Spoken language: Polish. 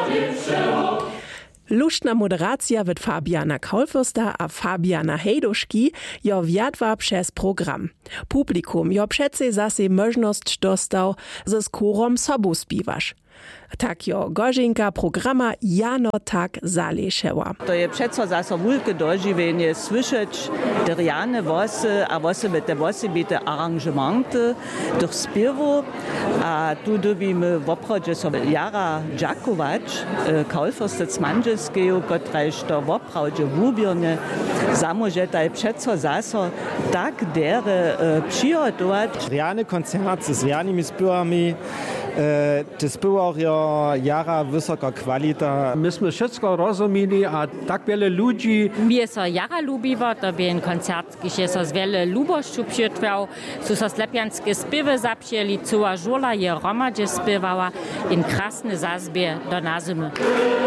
Luštna moderacja wird Fabiana Kaulfürster a Fabiana Hejduški jo wjadła przez program. Publikum jo přece zase możność dostał ze skórom sobu spiwasz. Tak jo Gorzinka programa jano tak zalešeła. To je přeco zase wulke doživenje słyšeć derjane vosy a vosebite arangementy tych spiewu. A tu dobimy w obchodzie sobie Jara Dżakować, Kaulfürstec Manželskiego, kotrež to w obchodzie wubirnie zamožetaj přeco zase tak dere přihotować. Rjane koncert z rjanimi spěwami, to spěwa jara wysoka kwalita. Myśmy wszystko rozumili, a tak wiele ludzi. Mnie so jara lubiło, to był koncert, gdzie so z wiele lubościu przytwał, so slepianskie spiewy zapsieli, cała żula je romadzie spiewała, in krasny zazbie do nazymy.